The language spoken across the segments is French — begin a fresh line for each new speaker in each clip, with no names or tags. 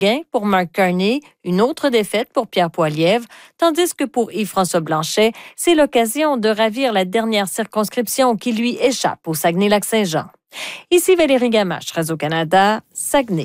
gain pour Mark Carney, une autre défaite pour Pierre Poilievre, tandis que pour Yves-François Blanchet, c'est l'occasion de ravir la dernière circonscription qui lui échappe au Saguenay-Lac-Saint-Jean. Ici Valérie Gamache, Radio-Canada, Saguenay.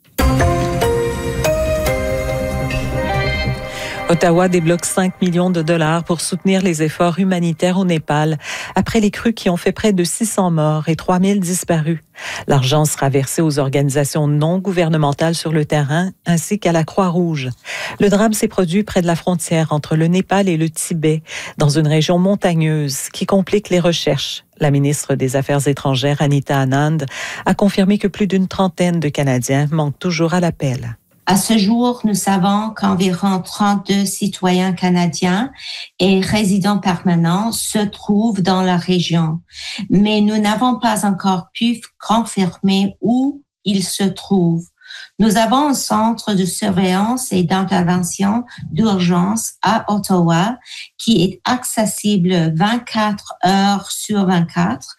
Ottawa débloque 5 millions de dollars pour soutenir les efforts humanitaires au Népal après les crues qui ont fait près de 600 morts et 3000 disparus. L'argent sera versé aux organisations non gouvernementales sur le terrain ainsi qu'à la Croix-Rouge. Le drame s'est produit près de la frontière entre le Népal et le Tibet, dans une région montagneuse qui complique les recherches. La ministre des Affaires étrangères, Anita Anand, a confirmé que plus d'une trentaine de Canadiens manquent toujours à l'appel.
À ce jour, nous savons qu'environ 32 citoyens canadiens et résidents permanents se trouvent dans la région, mais nous n'avons pas encore pu confirmer où ils se trouvent. Nous avons un centre de surveillance et d'intervention d'urgence à Ottawa qui est accessible 24 heures sur 24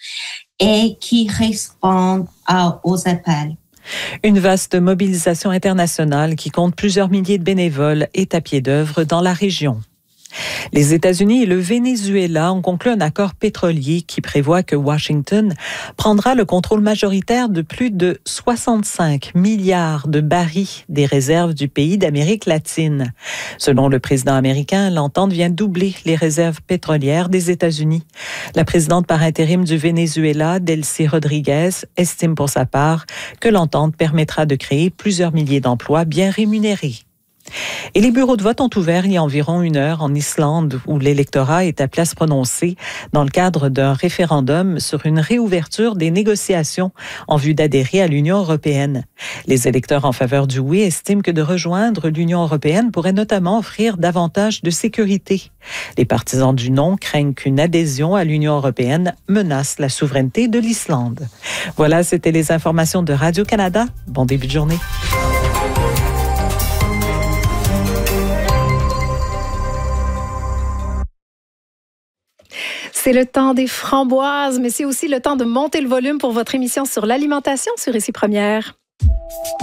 et qui répond aux appels.
Une vaste mobilisation internationale qui compte plusieurs milliers de bénévoles est à pied d'œuvre dans la région. Les États-Unis et le Venezuela ont conclu un accord pétrolier qui prévoit que Washington prendra le contrôle majoritaire de plus de 65 milliards de barils des réserves du pays d'Amérique latine. Selon le président américain, l'entente vient doubler les réserves pétrolières des États-Unis. La présidente par intérim du Venezuela, Delcy Rodriguez, estime pour sa part que l'entente permettra de créer plusieurs milliers d'emplois bien rémunérés. Et les bureaux de vote ont ouvert il y a environ une heure en Islande, où l'électorat est appelé à se prononcer dans le cadre d'un référendum sur une réouverture des négociations en vue d'adhérer à l'Union européenne. Les électeurs en faveur du oui estiment que de rejoindre l'Union européenne pourrait notamment offrir davantage de sécurité. Les partisans du non craignent qu'une adhésion à l'Union européenne menace la souveraineté de l'Islande. Voilà, c'était les informations de Radio-Canada. Bon début de journée.
C'est le temps des framboises, mais c'est aussi le temps de monter le volume pour votre émission sur l'alimentation sur Ici Première.